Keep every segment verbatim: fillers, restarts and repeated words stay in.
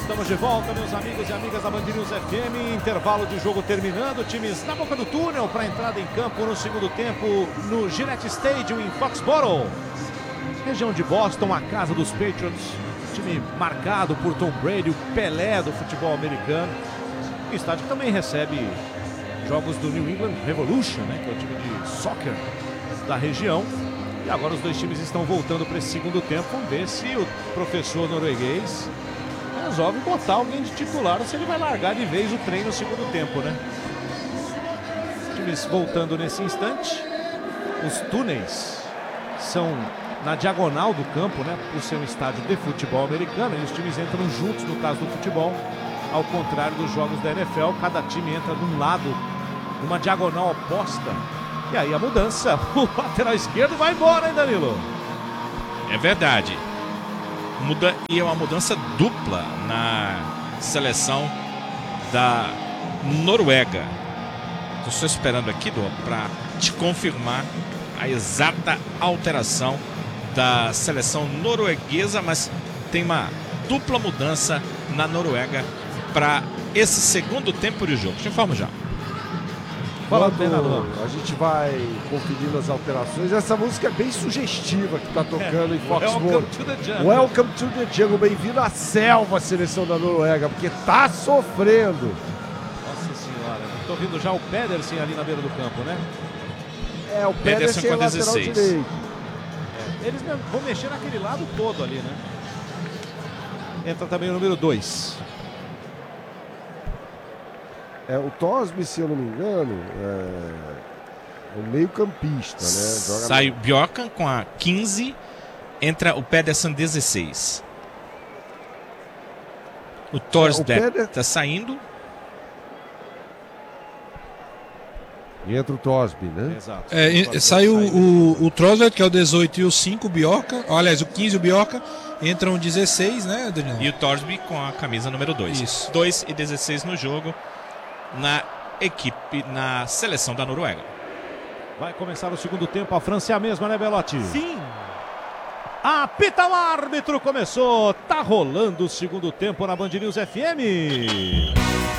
Estamos de volta, meus amigos e amigas da Band News F M. Intervalo de jogo terminando. Times na boca do túnel para a entrada em campo no segundo tempo no Gillette Stadium em Foxborough. Região de Boston, a casa dos Patriots. Time marcado por Tom Brady, o Pelé do futebol americano. O estádio que também recebe jogos do New England Revolution, né, que é o time de soccer da região. E agora os dois times estão voltando para esse segundo tempo. Vamos ver se o professor norueguês resolve botar alguém de titular ou se ele vai largar de vez o trem no segundo tempo, né? Os times voltando nesse instante. Os túneis são na diagonal do campo, né? Por ser um estádio de futebol americano. E os times entram juntos, no caso do futebol. Ao contrário dos jogos da N F L, cada time entra de um lado, numa diagonal oposta. E aí a mudança, o lateral esquerdo vai embora, hein, Danilo? É verdade. Muda, e é uma mudança dupla na seleção da Noruega. Estou só esperando aqui, Dô, para te confirmar a exata alteração da seleção norueguesa, mas tem uma dupla mudança na Noruega para esse segundo tempo de jogo. Te informo já. Fala, treinador. A gente vai conferindo as alterações. Essa música é bem sugestiva que está tocando é, em Foxborough. Welcome to the Jungle. Welcome to the Jungle. Bem-vindo à selva, a seleção da Noruega, porque tá sofrendo. Nossa senhora. Estou vendo já o Pedersen ali na beira do campo, né? É, o Pedersen, Pedersen é lateral dezesseis. Direito. É, eles vão mexer naquele lado todo ali, né? Entra também o número dois. É, o Tosby, se eu não me engano, é um meio campista, né? Joga Sai o Bjorkan com a quinze, entra o Pedersen dezesseis. O Thorsberg é, Peder... tá saindo. E entra o Tosby, né? Exato. É, sai o, o, o Thorsberg, que é o dezoito, e o cinco, o Bjorkan. Aliás, o quinze, o Bjorkan. Entram o dezesseis, né, Daniel? E o Thorsby com a camisa número dois. Isso. dois e dezesseis no jogo. Na equipe, na seleção da Noruega. Vai começar o segundo tempo, a França é a mesma, né, Belotti? Sim. Apita o árbitro, começou, tá rolando o segundo tempo na Band News F M.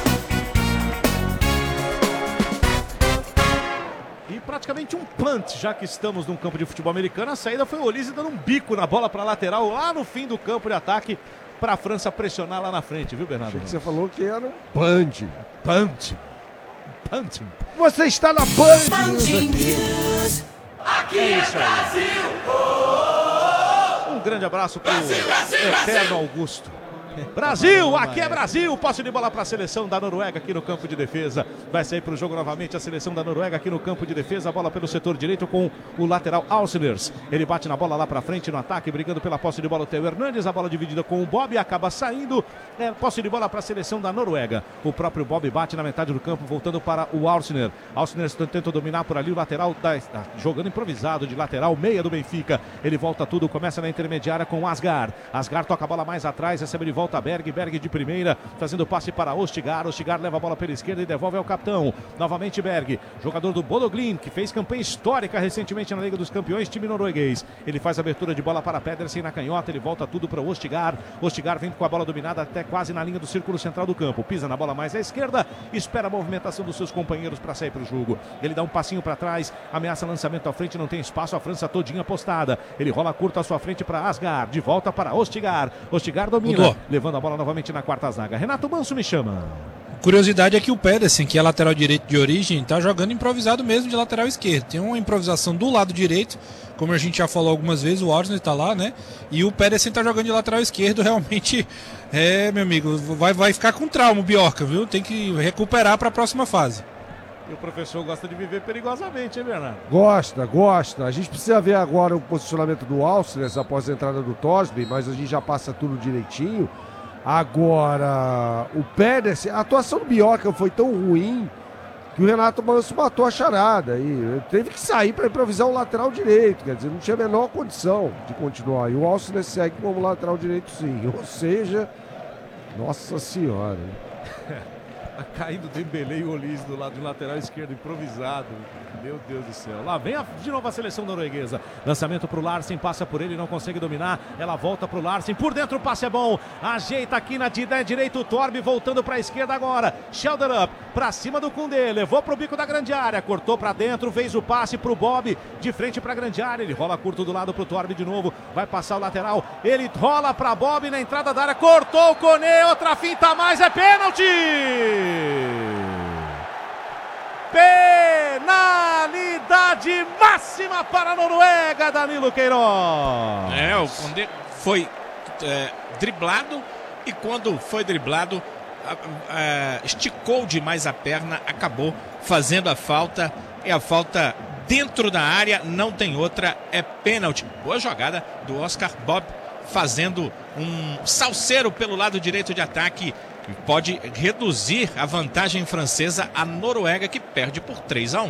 E praticamente um punt, já que estamos num campo de futebol americano. A saída foi o Olise dando um bico na bola para lateral, lá no fim do campo de ataque, para a França pressionar lá na frente, viu, Bernardo? Achei que você falou que era um punch. Punch. Punch. Você está na Band News. Aqui é isso aí. Um grande abraço para o eterno Augusto. Brasil, aqui é Brasil, posse de bola para a seleção da Noruega aqui no campo de defesa, vai sair para o jogo novamente a seleção da Noruega aqui no campo de defesa, a bola pelo setor direito com o lateral Auslers, ele bate na bola lá para frente no ataque, brigando pela posse de bola o Theo Hernandes, a bola dividida com o Bob, acaba saindo, é, posse de bola para a seleção da Noruega, o próprio Bob bate na metade do campo, voltando para o Auslers, Auslers tenta dominar por ali o lateral, da, jogando improvisado de lateral, meia do Benfica, ele volta tudo, começa na intermediária com o Asgar, Asgar toca a bola mais atrás, recebe de volta Berg, Berg de primeira, fazendo passe para Ostigar, Ostigar leva a bola pela esquerda e devolve ao capitão, novamente Berg, jogador do Bodø/Glimt, que fez campanha histórica recentemente na Liga dos Campeões, time norueguês, ele faz a abertura de bola para Pedersen na canhota, ele volta tudo para Ostigar, Ostigar vem com a bola dominada até quase na linha do círculo central do campo, pisa na bola mais à esquerda, espera a movimentação dos seus companheiros para sair para o jogo, ele dá um passinho para trás, ameaça lançamento à frente, não tem espaço, a França todinha apostada, ele rola curto à sua frente para Asgar, de volta para Ostigar, Ostigar domina, Mudou. levando a bola novamente na quarta zaga. Renato Manso me chama. Curiosidade é que o Pedersen, que é lateral direito de origem, está jogando improvisado mesmo de lateral esquerdo. Tem uma improvisação do lado direito, como a gente já falou algumas vezes, o Arsenal está lá, né? E o Pedersen está jogando de lateral esquerdo, realmente, é, meu amigo, vai, vai ficar com trauma o Bjorka, viu? Tem que recuperar para a próxima fase. E o professor gosta de viver perigosamente, hein, Bernardo? Gosta, gosta. A gente precisa ver agora o posicionamento do Auslers após a entrada do Tosby, mas a gente já passa tudo direitinho. Agora, o Pedersen, a atuação do Bjorka foi tão ruim que o Renato Manso matou a charada. E teve que sair para improvisar o lateral direito, quer dizer, não tinha a menor condição de continuar. E o Auslers segue como lateral direito sim, ou seja, nossa senhora. Tá caindo Dembélé e Olise do lado de lateral esquerdo, improvisado. Meu Deus do céu. Lá vem a, de novo a seleção norueguesa. Lançamento pro Larsen, passa por ele, não consegue dominar. Ela volta pro Larsen, por dentro o passe é bom. Ajeita aqui na direita o Torbe, voltando pra esquerda agora. Schelderup pra cima do Koundé, levou pro bico da grande área, cortou pra dentro, fez o passe pro Bob, de frente pra grande área. Ele rola curto do lado pro Torbe de novo, vai passar o lateral. Ele rola pra Bob na entrada da área, cortou o Koné, outra finta a mais, é pênalti! Penalidade máxima para a Noruega, Danilo Queiroz. É, o Koundé foi é, driblado e quando foi driblado a, a, esticou demais a perna, acabou fazendo a falta. É a falta dentro da área, não tem outra, é pênalti. Boa jogada do Oscar Bob, fazendo um salseiro pelo lado direito de ataque. Pode reduzir a vantagem francesa, a Noruega, que perde por três a um.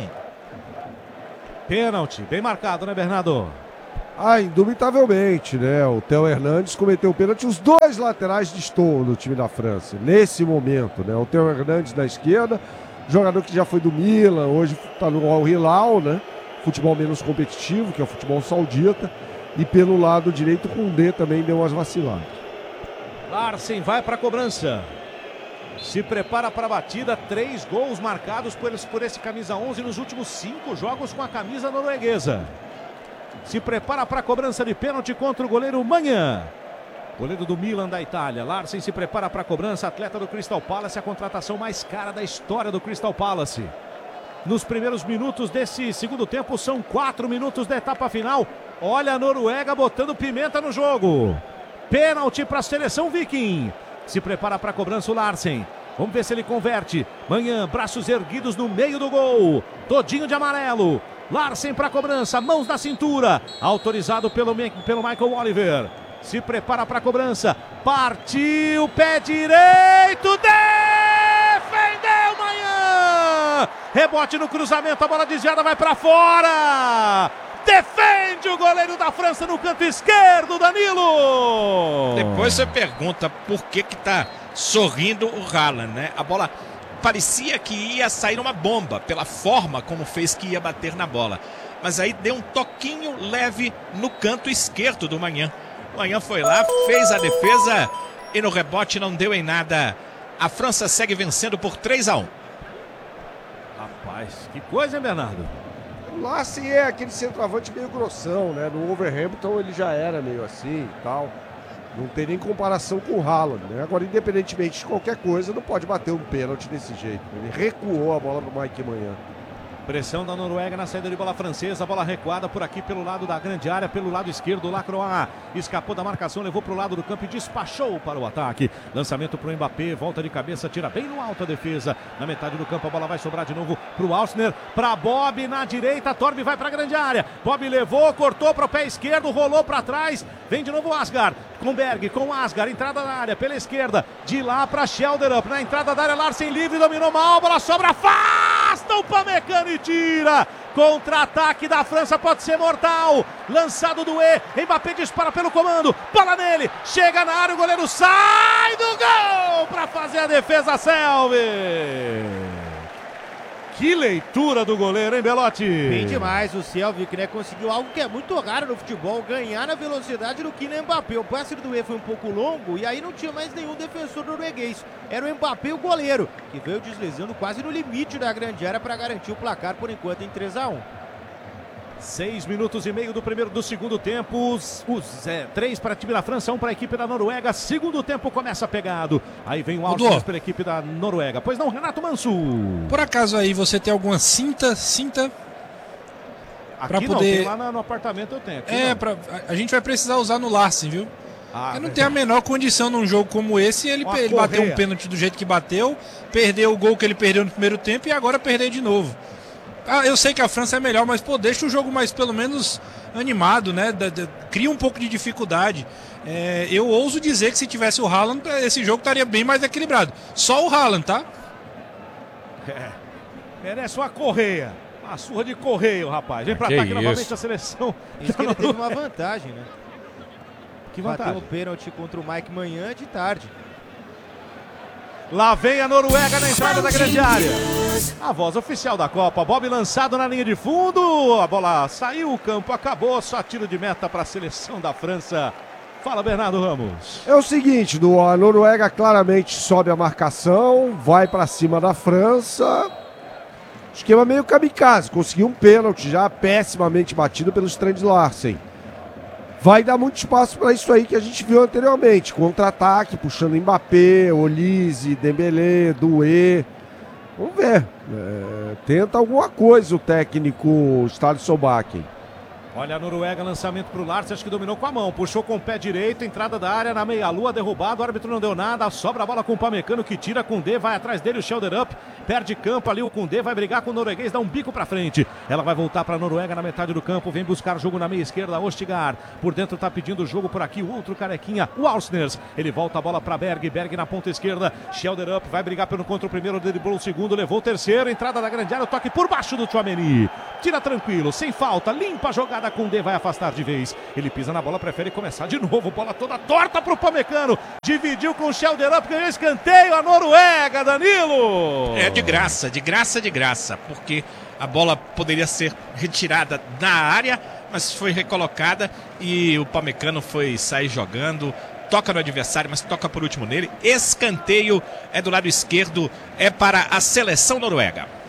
Pênalti, bem marcado, né, Bernardo? Ah, indubitavelmente, né? O Theo Hernandes cometeu o pênalti. Os dois laterais destoam no time da França, nesse momento, né? O Theo Hernandes na esquerda, jogador que já foi do Milan, hoje está no Al Hilal, né? Futebol menos competitivo, que é o futebol saudita. E pelo lado direito, o Koundé também deu umas vaciladas. Larsen vai para a cobrança. Se prepara para a batida, três gols marcados por, por esse camisa onze nos últimos cinco jogos com a camisa norueguesa. Se prepara para a cobrança de pênalti contra o goleiro Manhã. Goleiro do Milan da Itália. Larsen se prepara para a cobrança, atleta do Crystal Palace, a contratação mais cara da história do Crystal Palace. Nos primeiros minutos desse segundo tempo, são quatro minutos da etapa final. Olha a Noruega botando pimenta no jogo. Pênalti para a seleção Viking. Se prepara para a cobrança o Larsen. Vamos ver se ele converte. Manhã, braços erguidos no meio do gol. Todinho de amarelo. Larsen para a cobrança, mãos na cintura. Autorizado pelo, pelo Michael Oliver. Se prepara para a cobrança. Partiu, pé direito. Defendeu Manhã. Rebote no cruzamento, a bola desviada vai para fora. Defende o goleiro da França no canto esquerdo, Danilo. Depois você pergunta por que que tá sorrindo o Haaland, né? A bola parecia que ia sair uma bomba pela forma como fez que ia bater na bola. Mas aí deu um toquinho leve no canto esquerdo do Manhã. O Manhã foi lá, fez a defesa e no rebote não deu em nada. A França segue vencendo por três a um. Rapaz, que coisa, hein, Bernardo? O Larsen é aquele centroavante meio grossão, né? No Wolverhampton ele já era meio assim e tal. Não tem nem comparação com o Haaland, né? Agora, independentemente de qualquer coisa, não pode bater um pênalti desse jeito. Ele recuou a bola pro Mike Manhã. Pressão da Noruega na saída de bola francesa, bola recuada por aqui pelo lado da grande área, pelo lado esquerdo, Lacroix escapou da marcação, levou para o lado do campo e despachou para o ataque. Lançamento para o Mbappé, volta de cabeça, tira bem no alto a defesa. Na metade do campo a bola vai sobrar de novo para o Ausner, para Bob na direita, Torbe vai para a grande área. Bob levou, cortou para o pé esquerdo, rolou para trás, vem de novo o Asgard, com Berg, com Asgard, entrada na área pela esquerda, de lá para Schelderup, na entrada da área, Larsen livre, dominou mal, bola sobra, afasta o Pamecano e tira. Contra-ataque da França pode ser mortal. Lançado do E, Mbappé dispara pelo comando, bola nele, chega na área, o goleiro sai do gol para fazer a defesa, Selve. Que leitura do goleiro, hein, Belotti? Bem demais o Selvik, né? Conseguiu algo que é muito raro no futebol, ganhar na velocidade do Kylian Mbappé. O passe do E foi um pouco longo e aí não tinha mais nenhum defensor norueguês. Era o Mbappé, o goleiro, que veio deslizando quase no limite da grande área para garantir o placar por enquanto em três a um. Seis minutos e meio do primeiro do segundo tempo. Os, os é, três para a time da França, um para a equipe da Noruega. Segundo tempo começa pegado. Aí vem o Alves pela equipe da Noruega. Pois não, Renato Manso. Por acaso aí você tem alguma cinta, cinta? Aqui não, poder... tem lá no, no apartamento eu tenho. Aqui é, não. pra, a gente vai precisar usar no Larsen, viu? Ah, eu não tenho a menor condição num jogo como esse, ele, ele bateu um pênalti do jeito que bateu, perdeu o gol que ele perdeu no primeiro tempo e agora perder de novo. Ah, eu sei que a França é melhor, mas pô, deixa o jogo mais pelo menos animado, né? Da, da, cria um pouco de dificuldade. É, eu ouso dizer que se tivesse o Haaland, esse jogo estaria bem mais equilibrado. Só o Haaland, tá? É, merece uma correia. Uma surra de correio, rapaz. Vem pra que ataque isso? novamente a seleção. Isso que ele teve uma vantagem, né? Que vantagem? Bateu um pênalti contra o Mike Manhã de tarde. Lá vem a Noruega na entrada da grande área. A voz oficial da Copa. Bob lançado na linha de fundo. A bola saiu, o campo acabou. Só tiro de meta para a seleção da França. Fala, Bernardo Ramos. É o seguinte, do, a Noruega claramente sobe a marcação, vai para cima da França. Esquema meio kamikaze. Conseguiu um pênalti já pessimamente batido pelo Strand Larsen. Vai dar muito espaço para isso aí que a gente viu anteriormente. Contra-ataque, puxando Mbappé, Olise, Dembélé, Doué. Vamos ver. É, tenta alguma coisa o técnico Stade Solbakken. Olha a Noruega, lançamento para o Larsen, acho que dominou com a mão, puxou com o pé direito, entrada da área na meia-lua, derrubado, o árbitro não deu nada, sobra a bola com o Pamecano que tira, Koundé, vai atrás dele o Schelderup, perde campo ali, o Koundé vai brigar com o norueguês, dá um bico para frente, ela vai voltar para a Noruega na metade do campo, vem buscar jogo na meia esquerda, Ostigar, por dentro tá pedindo jogo por aqui, o outro carequinha, o Alsners, ele volta a bola para Berg, Berg na ponta esquerda, Schelderup vai brigar pelo contra o primeiro, driblou o segundo, levou o terceiro, entrada da grande área, o toque por baixo do Tchouaméni, tira tranquilo, sem falta, limpa a jogada, Koundé vai afastar de vez, ele pisa na bola, prefere começar de novo, bola toda torta pro Pamecano, dividiu com o Schelderup, ganhou escanteio, a Noruega, Danilo! É de graça, de graça, de graça, porque a bola poderia ser retirada da área, mas foi recolocada e o Pamecano foi sair jogando, toca no adversário, mas toca por último nele, escanteio é do lado esquerdo, é para a seleção noruega.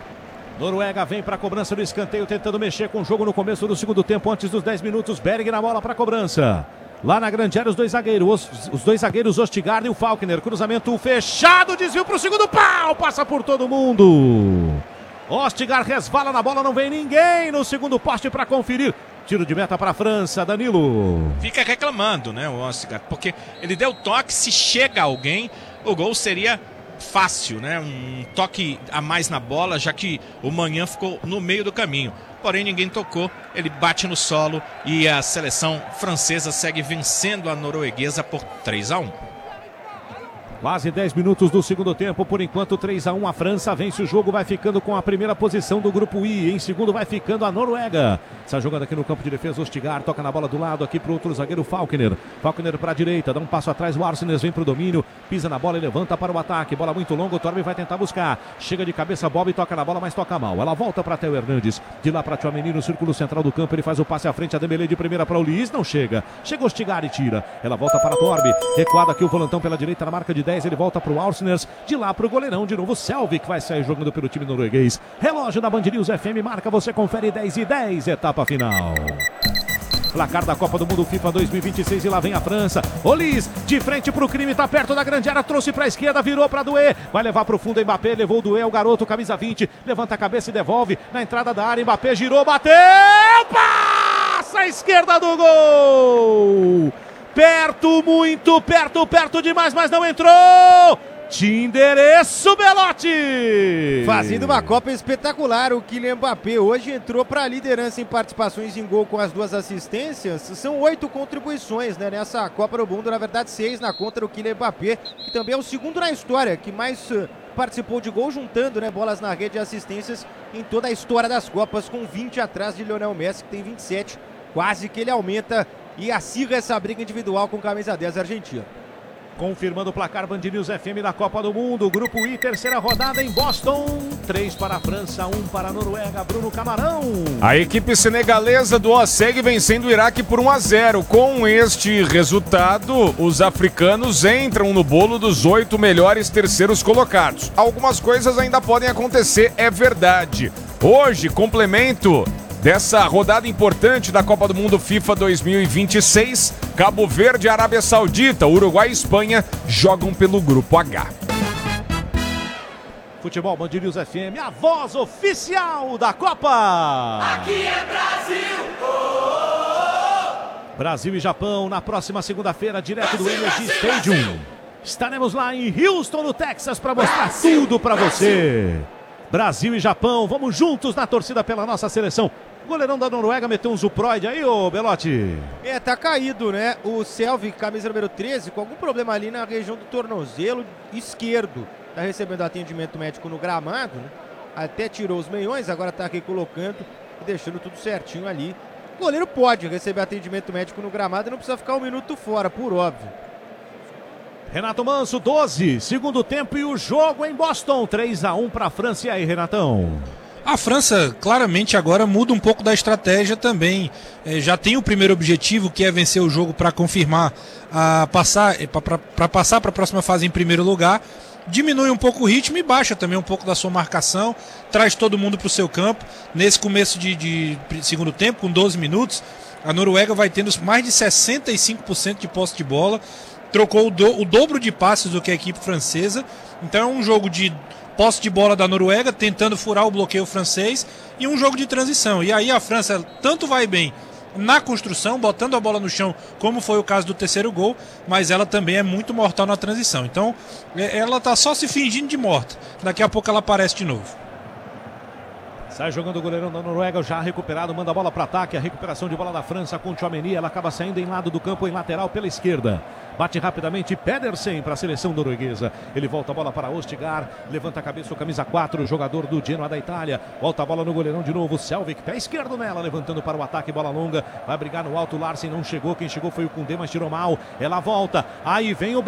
Noruega vem para a cobrança do escanteio, tentando mexer com o jogo no começo do segundo tempo, antes dos dez minutos. Berg na bola para a cobrança. Lá na grande área, os dois zagueiros, os, os dois zagueiros, Ostigar e o Falkner. Cruzamento fechado, desvio para o segundo pau, passa por todo mundo. Ostigar resvala na bola, não vem ninguém no segundo poste para conferir. Tiro de meta para a França, Danilo. Fica reclamando, né, o Ostigar, porque ele deu toque, se chega alguém, o gol seria fácil, né? Um toque a mais na bola, já que o Manhã ficou no meio do caminho. Porém, ninguém tocou, ele bate no solo e a seleção francesa segue vencendo a norueguesa por três a um. Quase dez minutos do segundo tempo, por enquanto três a um, a França vence o jogo, vai ficando com a primeira posição do grupo I, em segundo vai ficando a Noruega. Está jogando aqui no campo de defesa, Ostigar, toca na bola do lado, aqui para o outro zagueiro Falkner. Falkner para a direita, dá um passo atrás, o Arsenes vem para o domínio, pisa na bola e levanta para o ataque, bola muito longa, o Torbe vai tentar buscar, chega de cabeça, Bob toca na bola, mas toca mal, ela volta para Theo Hernandes, de lá para Tchouaméni no círculo central do campo, ele faz o passe à frente, a Dembélé de primeira para o Luiz, não chega, chega Ostigar e tira, ela volta para Torbe, recuado aqui o volantão pela direita na marca de dez, ele volta para o Alsners, de lá para o goleirão, de novo Selvik vai sair jogando pelo time norueguês. Relógio da Band News F M marca, você confere dez e dez, etapa final. Placar da Copa do Mundo FIFA dois mil e vinte e seis e lá vem a França. Olise de frente para o crime, tá perto da grande área, trouxe para a esquerda, virou para Doué, vai levar para o fundo, Mbappé levou o Doué, o garoto, camisa vinte, levanta a cabeça e devolve na entrada da área, Mbappé girou, bateu, passa à esquerda do gol. Perto, muito perto, perto demais, mas não entrou. Te endereço, Belotti! Fazendo uma Copa espetacular, o Kylian Mbappé hoje entrou para a liderança em participações em gol com as duas assistências. São oito contribuições, né, nessa Copa do Mundo, na verdade seis na conta do Kylian Mbappé, que também é o segundo na história, que mais uh, participou de gol, juntando, né, bolas na rede e assistências em toda a história das Copas, com vinte atrás de Lionel Messi, que tem vinte e sete, quase que ele aumenta e acirra essa briga individual com camisa dez argentina. Confirmando o placar, Band News F M na Copa do Mundo, Grupo I, terceira rodada em Boston, três para a França, um para a Noruega, Bruno Camarão. A equipe senegalesa do O segue vencendo o Iraque por um a zero. Com este resultado, os africanos entram no bolo dos oito melhores terceiros colocados. Algumas coisas ainda podem acontecer, é verdade. Hoje, complemento dessa rodada importante da Copa do Mundo FIFA dois mil e vinte e seis, Cabo Verde, Arábia Saudita, Uruguai e Espanha jogam pelo Grupo H. Futebol Band News F M, a voz oficial da Copa. Aqui é Brasil. Oh, oh, oh. Brasil e Japão na próxima segunda-feira, direto do Energy Stadium. Estaremos lá em Houston, no Texas, para mostrar Brasil, tudo para você. Brasil e Japão, vamos juntos na torcida pela nossa seleção. O goleirão da Noruega meteu um zuproide aí, ô Belotti. É, tá caído, né? O Selvik, camisa número treze, com algum problema ali na região do tornozelo esquerdo. Tá recebendo atendimento médico no gramado, né? Até tirou os meiões, agora tá recolocando e deixando tudo certinho ali. O goleiro pode receber atendimento médico no gramado e não precisa ficar um minuto fora, por óbvio. Renato Manso, doze, segundo tempo e o jogo em Boston, três a um para a França. E aí, Renatão? A França claramente agora muda um pouco da estratégia também. É, já tem o primeiro objetivo, que é vencer o jogo para confirmar, a passar para passar para a próxima fase em primeiro lugar. Diminui um pouco o ritmo e baixa também um pouco da sua marcação, traz todo mundo para o seu campo. Nesse começo de, de segundo tempo, com doze minutos, a Noruega vai tendo mais de sessenta e cinco por cento de posse de bola, trocou o, do, o dobro de passes do que a equipe francesa. Então é um jogo de posse de bola da Noruega, tentando furar o bloqueio francês, e um jogo de transição. E aí a França tanto vai bem na construção, botando a bola no chão, como foi o caso do terceiro gol, mas ela também é muito mortal na transição. Então ela está só se fingindo de morta. Daqui a pouco ela aparece de novo. Sai jogando o goleirão da Noruega, já recuperado, manda a bola para ataque, a recuperação de bola da França com Tchouaméni, ela acaba saindo em lado do campo, em lateral pela esquerda. Bate rapidamente Pedersen para a seleção norueguesa. Ele volta a bola para Ostigar, levanta a cabeça o camisa quatro, jogador do Genoa da Itália. Volta a bola no goleirão de novo, Selvik, pé esquerdo nela, levantando para o ataque, bola longa. Vai brigar no alto, Larsen não chegou, quem chegou foi o Koundé, mas tirou mal. Ela volta, aí vem o